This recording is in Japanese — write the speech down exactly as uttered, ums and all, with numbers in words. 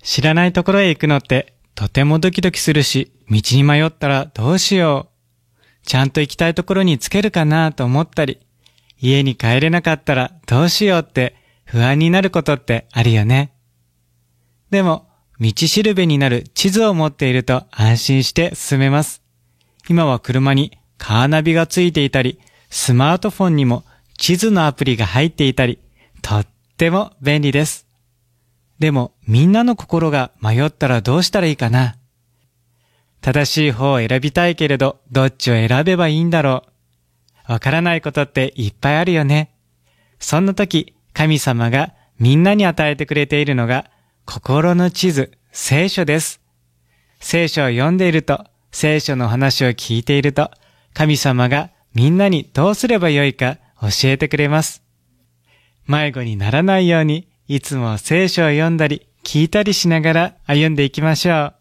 知らないところへ行くのってとてもドキドキするし、道に迷ったらどうしよう。ちゃんと行きたいところに着けるかなと思ったり、家に帰れなかったらどうしようって不安になることってあるよね。でも、道しるべになる地図を持っていると安心して進めます。今は車にカーナビがついていたり、スマートフォンにも地図のアプリが入っていたり、とっても便利です。でも、みんなの心が迷ったらどうしたらいいかな。正しい方を選びたいけれど、どっちを選べばいいんだろう。わからないことっていっぱいあるよね。そんな時、神様がみんなに与えてくれているのが、心の地図、聖書です。聖書を読んでいると、聖書の話を聞いていると、神様がみんなにどうすればよいか教えてくれます。迷子にならないように、いつも聖書を読んだり、聞いたりしながら歩んでいきましょう。